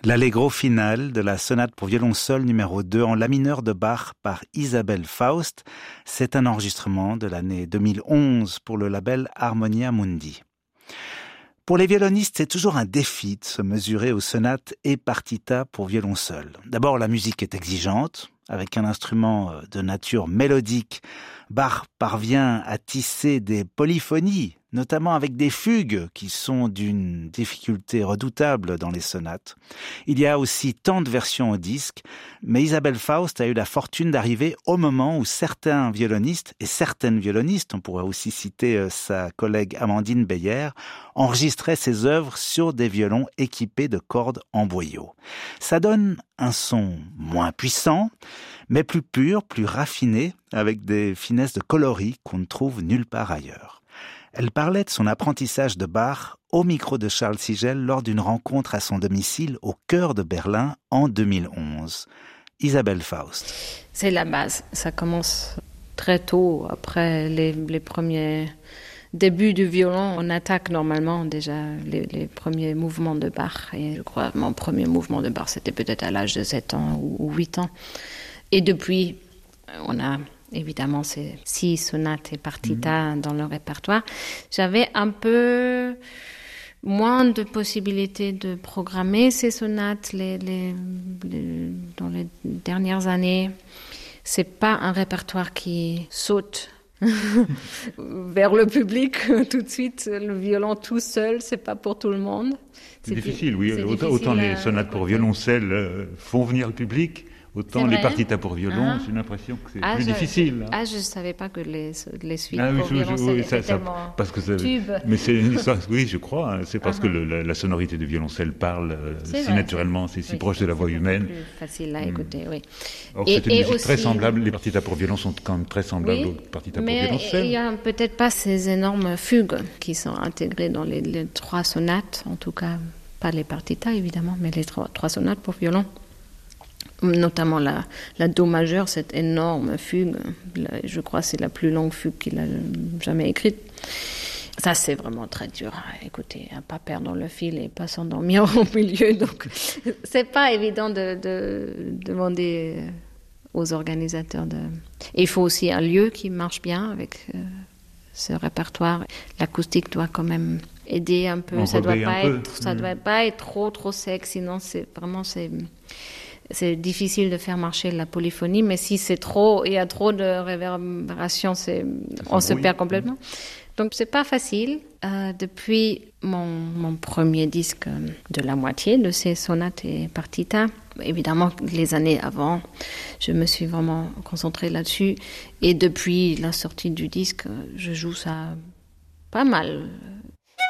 L'allegro final de la sonate pour violon seul numéro 2 en la mineur de Bach par Isabelle Faust. C'est un enregistrement de l'année 2011 pour le label Harmonia Mundi. Pour les violonistes, c'est toujours un défi de se mesurer aux sonates et partitas pour violon seul. D'abord, la musique est exigeante. Avec un instrument de nature mélodique, Bach parvient à tisser des polyphonies, notamment avec des fugues qui sont d'une difficulté redoutable dans les sonates. Il y a aussi tant de versions au disque, mais Isabelle Faust a eu la fortune d'arriver au moment où certains violonistes, et certaines violonistes, on pourrait aussi citer sa collègue Amandine Beyer, enregistraient ses œuvres sur des violons équipés de cordes en boyau. Ça donne un son moins puissant, mais plus pur, plus raffiné, avec des finesses de coloris qu'on ne trouve nulle part ailleurs. Elle parlait de son apprentissage de Bach au micro de Charles Sigel lors d'une rencontre à son domicile au cœur de Berlin en 2011. Isabelle Faust. C'est la base. Ça commence très tôt, après les premiers débuts du violon. On attaque normalement déjà les premiers mouvements de Bach. Et je crois que mon premier mouvement de Bach, c'était peut-être à l'âge de 7 ans ou 8 ans. Et depuis, on a évidemment ces 6 sonates et partitas dans le répertoire. J'avais un peu moins de possibilités de programmer ces sonates dans les dernières années. C'est pas un répertoire qui saute vers le public tout de suite. Le violon tout seul, c'est pas pour tout le monde. C'est difficile, oui. Autant les sonates pour violoncelle font venir le public. Autant les partitas pour violon, j'ai l'impression que c'est plus difficile. Je ne savais pas que les suites pour violoncelle étaient tellement parce que tube. Mais c'est oui, je crois. C'est parce que la sonorité du violoncelle parle si naturellement, c'est si proche de la voix humaine. C'est plus facile à écouter, oui. Or, c'est une musique aussi, très semblable. Les partitas pour violon sont quand même très semblables aux partitas pour violoncelle. Mais il n'y a peut-être pas ces énormes fugues qui sont intégrées dans les 3 sonates, en tout cas, pas les partitas évidemment, mais les 3 sonates pour violon. Notamment la Do majeur, cette énorme fugue. Je crois que c'est la plus longue fugue qu'il a jamais écrite. Ça, c'est vraiment très dur à écouter, à pas perdre le fil et pas s'endormir au milieu. Donc, c'est pas évident de demander aux organisateurs de... Et il faut aussi un lieu qui marche bien avec ce répertoire. L'acoustique doit quand même aider un peu. Ça doit pas être trop sec, sinon c'est difficile de faire marcher la polyphonie, mais si il y a trop de réverbération, on se perd complètement. Donc c'est pas facile. Depuis mon premier disque de la moitié de ces sonates et partitas, évidemment les années avant, je me suis vraiment concentrée là-dessus. Et depuis la sortie du disque, je joue ça pas mal.